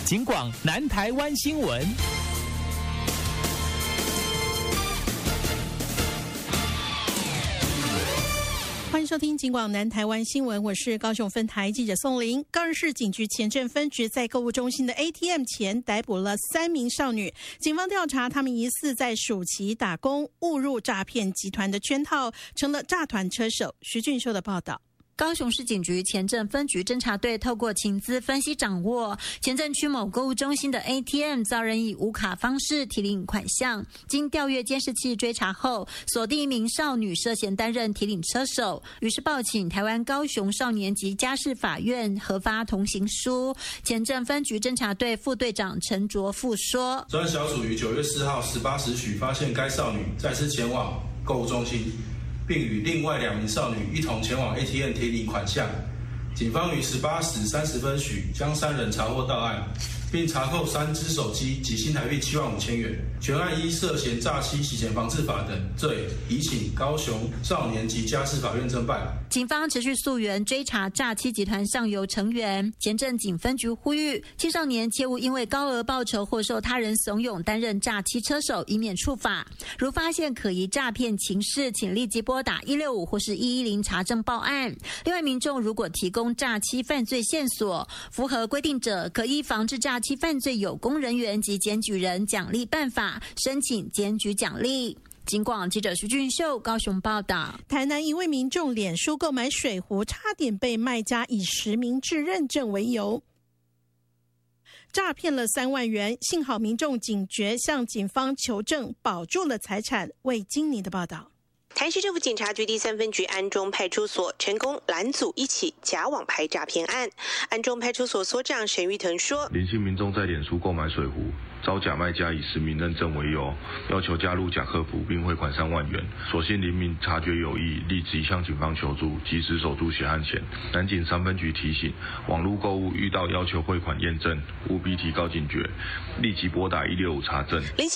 警广南台湾新闻。 欢迎收听警广南台湾新闻，我是高雄分台记者宋玲。高雄市警局前镇分局在购物中心的 ATM 前逮捕了3名少女，警方调查他们疑似在暑期打工，误入诈骗集团的圈套，成了诈团车手。徐俊秀的报道。 高雄市警局前镇分局侦查队透过情资分析掌握，前镇区某购物中心的 ATM 遭人以无卡方式提领款项，经调阅监视器追查后，锁定1名少女涉嫌担任提领车手，于是报请台湾高雄少年及家事法院核发同行书。前镇分局侦查队副队长陈卓富说： 专案小组于9月4号18时许发现该少女再次前往购物中心，并与另外2名少女一同前往 ATM 提领款项。警方于18时30分许将3人查获到案，并查扣3只手机及新台币75000元。全案依涉嫌诈欺、洗钱防治法等罪，移请高雄少年及家事法院侦办。 警方持续溯源追查诈欺集团上游成员。前镇警分局呼吁青少年切勿因为高额报酬或受他人怂恿担任诈欺车手，以免触法。如发现可疑诈骗情事，请立即拨打165或是110查证报案。另外，民众如果提供诈欺犯罪线索，符合规定者，可依防治诈欺犯罪有功人员及检举人奖励办法申请检举奖励。警广记者徐俊秀高雄报道。 台南一位民众脸书购买水壶，差点被卖家以实名制认证为由诈骗了3万元，幸好民众警觉，向警方求证，保住了财产。为金妮的报道。 台市政府警察局第3分局安中派出所成功拦阻一起假网拍诈骗案。安中派出所所长沈玉腾说： 林姓民众在脸书购买水壶，遭假卖家以实名认证为由，要求加入假客服并汇款3万元。所幸林民察觉有异，立即向警方求助，及时守住血案前。南警3分局提醒，网络购物遇到要求汇款验证，务必提高警觉，立即拨打165查证。